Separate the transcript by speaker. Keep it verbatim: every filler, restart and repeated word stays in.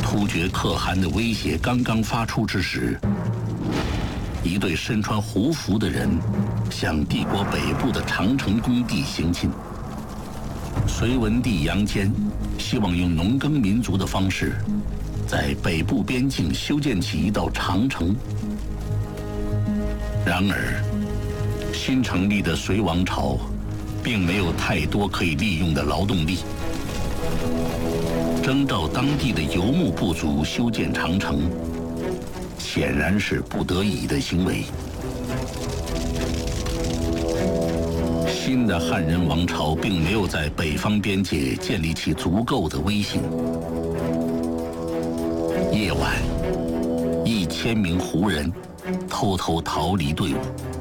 Speaker 1: 突厥可汗的威胁刚刚发出之时，一队身穿胡服的人向帝国北部的长城工地行进。隋文帝杨坚希望用农耕民族的方式，在北部边境修建起一道长城。然而，新成立的隋王朝并没有太多可以利用的劳动力。征召当地的游牧部族修建长城，显然是不得已的行为。新的汉人王朝并没有在北方边界建立起足够的威信。夜晚，一千名胡人偷偷逃离队伍。